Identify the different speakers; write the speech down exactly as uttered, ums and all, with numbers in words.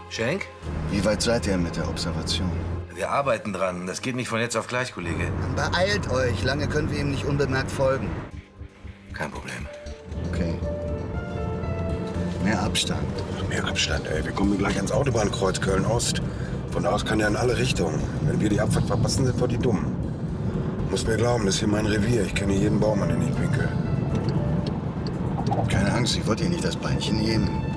Speaker 1: Schenk?
Speaker 2: Wie weit seid ihr mit der Observation?
Speaker 1: Wir arbeiten dran. Das geht nicht von jetzt auf gleich, Kollege.
Speaker 2: Dann beeilt euch. Lange können wir ihm nicht unbemerkt folgen.
Speaker 1: Kein Problem.
Speaker 2: Okay. Mehr Abstand.
Speaker 3: Mehr Abstand, ey. Wir kommen gleich ans Autobahnkreuz Köln-Ost. Von da aus kann er in alle Richtungen. Wenn wir die Abfahrt verpassen, sind wir die Dummen. Muss mir glauben, das ist hier mein Revier. Ich kenne jeden Baum, an den ich winkel.
Speaker 2: Keine Angst, ich wollte ihr nicht das Beinchen nehmen.